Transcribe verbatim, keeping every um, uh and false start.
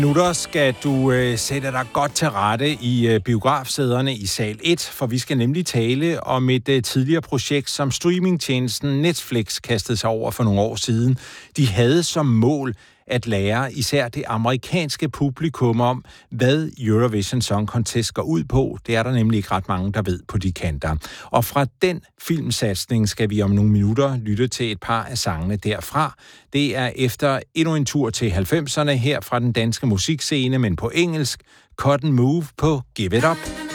Minutter skal du øh, sætte dig godt til rette i øh, biografsæderne i sal et, for vi skal nemlig tale om et øh, tidligere projekt, som streamingtjenesten Netflix kastede sig over for nogle år siden. De havde som mål at lære især det amerikanske publikum om, hvad Eurovision Song Contest går ud på. Det er der nemlig ikke ret mange, der ved på de kanter. Og fra den filmsatsning skal vi om nogle minutter lytte til et par af sangene derfra. Det er efter endnu en tur til halvfemserne her fra den danske musikscene, men på engelsk. Cotton Move på Give It Up.